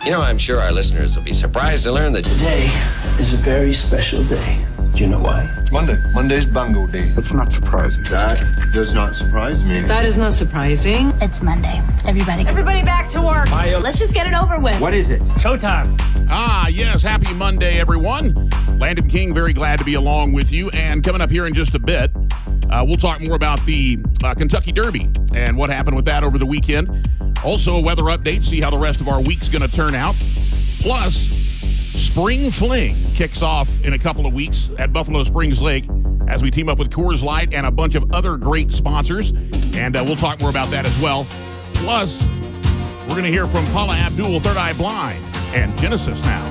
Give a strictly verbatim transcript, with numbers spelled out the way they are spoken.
You know, I'm sure our listeners will be surprised to learn that Today is a very special day. Do you know why? It's Monday. Monday's Bango Day. That's not surprising. That does not surprise me. That is not surprising. It's Monday. Everybody, Everybody back to work. Let's just get it over with. What is it? Showtime. Ah, yes. Happy Monday, everyone. Landon King, very glad to be along with you. And coming up here in just a bit, uh, we'll talk more about the uh, Kentucky Derby and what happened with that over the weekend. Also, a weather update, see how the rest of our week's going to turn out. Plus, Spring Fling kicks off in a couple of weeks at Buffalo Springs Lake as we team up with Coors Light and a bunch of other great sponsors. And uh, we'll talk more about that as well. Plus, we're going to hear from Paula Abdul, Third Eye Blind, and Genesis now.